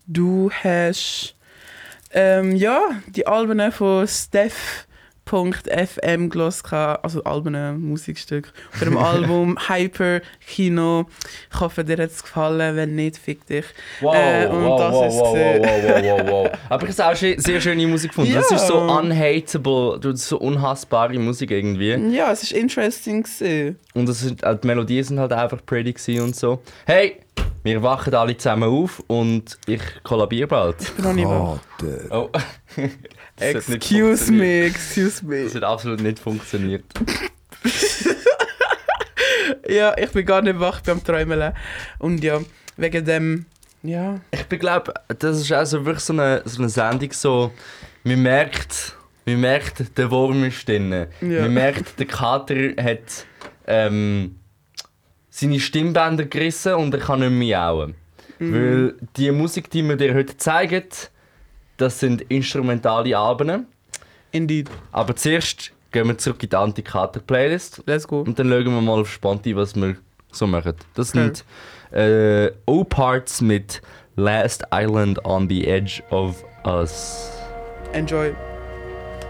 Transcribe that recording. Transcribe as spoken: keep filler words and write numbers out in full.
du hast ähm, ja, die Alben von Steph. F M gehört, also Alben, Musikstück von dem Album Hyper Kino. Ich hoffe, dir hat es gefallen, wenn nicht, fick dich. Wow, äh, und wow, das wow, ist wow, wow, wow, wow, wow. Aber ich habe auch sehr schöne Musik gefunden. Ja. Das ist so unhateable, das ist so unhassbare Musik irgendwie. Ja, es war interesting gewesen. Und das sind, die Melodien sind halt einfach pretty gewesen und so. Hey, wir wachen alle zusammen auf und ich kollabiere bald. Ich bin noch nie wach. Oh. Excuse me, excuse me. Das hat absolut nicht funktioniert. Ja, ich bin gar nicht wach beim Träumeln. Und ja, wegen dem, ja. Ich glaube, das ist auch so wirklich so eine, so eine Sendung, so, man merkt, man merkt, der Wurm ist drin. Ja. Man merkt, der Kater hat ähm, seine Stimmbänder gerissen und er kann nicht mehr miauen. Mhm. Weil die Musik, die wir dir heute zeigen, das sind instrumentale Alben. Indeed. Aber zuerst gehen wir zurück in die Anti-Kater-Playlist. Let's go. Und dann schauen wir mal auf Sponti, was wir so machen. Das sind äh, O-Parts mit Last Island on the Edge of Us. Enjoy.